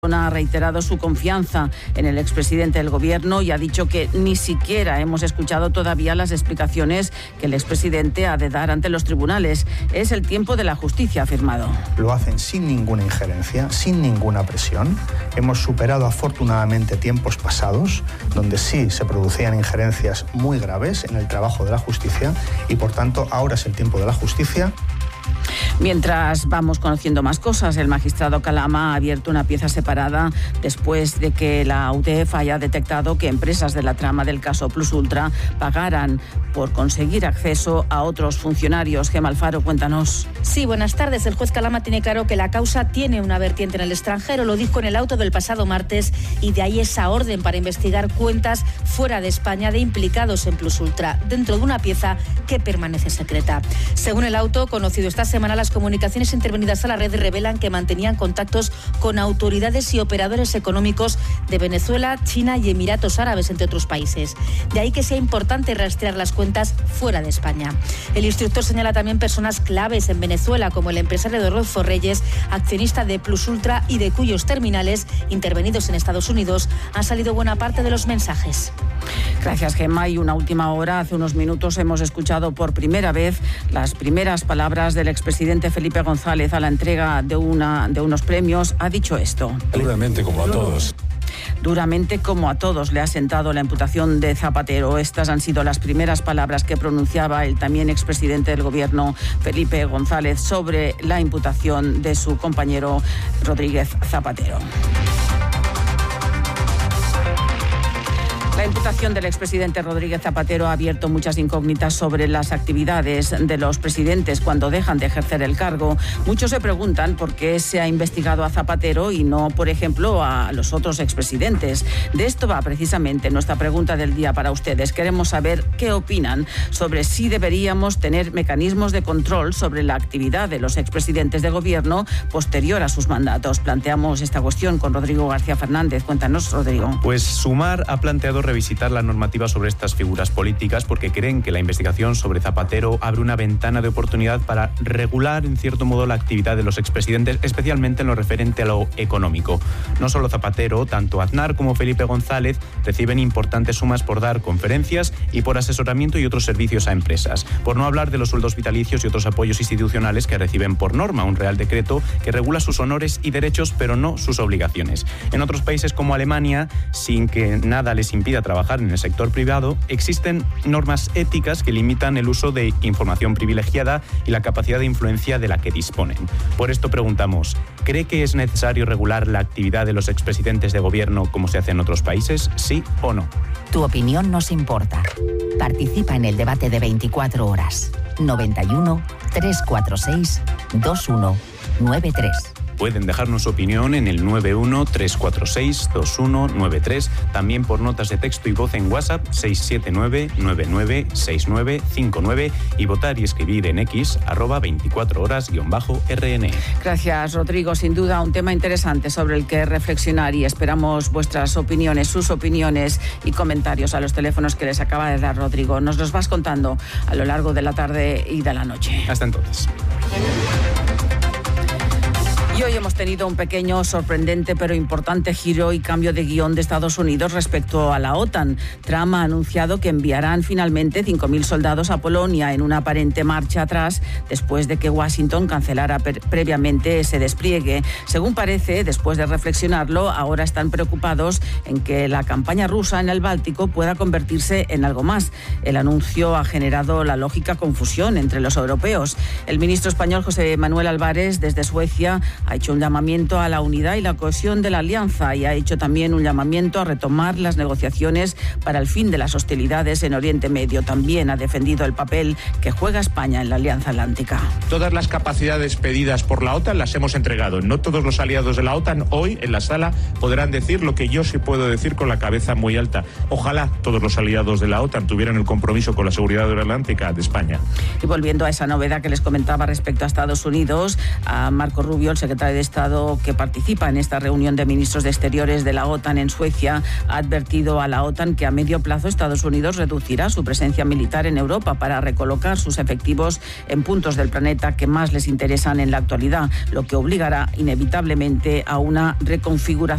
Ha reiterado su confianza en el expresidente del gobierno y ha dicho que ni siquiera hemos escuchado todavía las explicaciones que el expresidente ha de dar ante los tribunales. Es el tiempo de la justicia, ha afirmado. Lo hacen sin ninguna injerencia, sin ninguna presión. Hemos superado afortunadamente tiempos pasados donde sí se producían injerencias muy graves en el trabajo de la justicia y por tanto ahora es el tiempo de la justicia. Mientras vamos conociendo más cosas, el magistrado Calama ha abierto una pieza separada después de que la UTF haya detectado que empresas de la trama del caso Plus Ultra pagaran por conseguir acceso a otros funcionarios. Gemma Alfaro, cuéntanos. Sí, buenas tardes. El juez Calama tiene claro que la causa tiene una vertiente en el extranjero. Lo dijo en el auto del pasado martes y de ahí esa orden para investigar cuentas fuera de España de implicados en Plus Ultra, dentro de una pieza que permanece secreta. Según el auto, conocido esta semana, las comunicaciones intervenidas a la red revelan que mantenían contactos con autoridades y operadores económicos de Venezuela, China y Emiratos Árabes, entre otros países. De ahí que sea importante rastrear las cuentas fuera de España. El instructor señala también personas claves en Venezuela, como el empresario de Rodolfo Reyes, accionista de Plus Ultra y de cuyos terminales, intervenidos en Estados Unidos, han salido buena parte de los mensajes. Gracias, Gemma. Y una última hora, hace unos minutos hemos escuchado por primera vez las primeras palabras del expresidente Felipe González a la entrega de unos premios. Ha dicho esto. Duramente como a todos. Duramente como a todos le ha sentado la imputación de Zapatero. Estas han sido las primeras palabras que pronunciaba el también expresidente del gobierno, Felipe González, sobre la imputación de su compañero Rodríguez Zapatero. La imputación del expresidente Rodríguez Zapatero ha abierto muchas incógnitas sobre las actividades de los presidentes cuando dejan de ejercer el cargo. Muchos se preguntan por qué se ha investigado a Zapatero y no, por ejemplo, a los otros expresidentes. De esto va precisamente nuestra pregunta del día para ustedes. Queremos saber qué opinan sobre si deberíamos tener mecanismos de control sobre la actividad de los expresidentes de gobierno posterior a sus mandatos. Planteamos esta cuestión con Rodrigo García Fernández. Cuéntanos, Rodrigo. Pues Sumar ha planteado revisitar la normativa sobre estas figuras políticas porque creen que la investigación sobre Zapatero abre una ventana de oportunidad para regular en cierto modo la actividad de los expresidentes, especialmente en lo referente a lo económico. No solo Zapatero, tanto Aznar como Felipe González reciben importantes sumas por dar conferencias y por asesoramiento y otros servicios a empresas. Por no hablar de los sueldos vitalicios y otros apoyos institucionales que reciben por norma, un Real Decreto que regula sus honores y derechos, pero no sus obligaciones. En otros países como Alemania, sin que nada les impida trabajar en el sector privado, existen normas éticas que limitan el uso de información privilegiada y la capacidad de influencia de la que disponen. Por esto preguntamos, ¿cree que es necesario regular la actividad de los expresidentes de gobierno como se hace en otros países? ¿Sí o no? Tu opinión nos importa. Participa en el debate de 24 horas. 91 346 2193. Pueden dejarnos su opinión en el 91-346-2193, también por notas de texto y voz en WhatsApp 679-996959 y votar y escribir en X @24horas_RN. Gracias, Rodrigo. Sin duda un tema interesante sobre el que reflexionar y esperamos vuestras opiniones, sus opiniones y comentarios a los teléfonos que les acaba de dar Rodrigo. Nos los vas contando a lo largo de la tarde y de la noche. Hasta entonces. Y hoy hemos tenido un pequeño, sorprendente pero importante giro y cambio de guión de Estados Unidos respecto a la OTAN. Trump ha anunciado que enviarán finalmente 5.000 soldados a Polonia en una aparente marcha atrás después de que Washington cancelara previamente ese despliegue. Según parece, después de reflexionarlo, ahora están preocupados en que la campaña rusa en el Báltico pueda convertirse en algo más. El anuncio ha generado la lógica confusión entre los europeos. El ministro español José Manuel Álvarez, desde Suecia, ha hecho un llamamiento a la unidad y la cohesión de la alianza y ha hecho también un llamamiento a retomar las negociaciones para el fin de las hostilidades en Oriente Medio. También ha defendido el papel que juega España en la Alianza Atlántica. Todas las capacidades pedidas por la OTAN las hemos entregado. No todos los aliados de la OTAN hoy en la sala podrán decir lo que yo sí puedo decir con la cabeza muy alta. Ojalá todos los aliados de la OTAN tuvieran el compromiso con la seguridad atlántica de España. Y volviendo a esa novedad que les comentaba respecto a Estados Unidos, a Marco Rubio, el secretario de Estado que participa en esta reunión de ministros de Exteriores de la OTAN en Suecia, ha advertido a la OTAN que a medio plazo Estados Unidos reducirá su presencia militar en Europa para recolocar sus efectivos en puntos del planeta que más les interesan en la actualidad, lo que obligará inevitablemente a una reconfiguración